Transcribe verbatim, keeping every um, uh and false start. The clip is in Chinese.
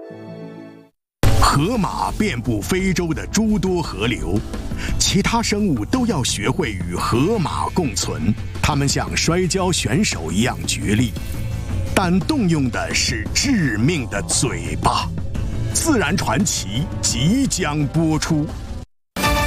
河马遍布非洲的诸多河流，其他生物都要学会与河马共存。它们像摔跤选手一样角力，但动用的是致命的嘴巴。自然传奇即将播出。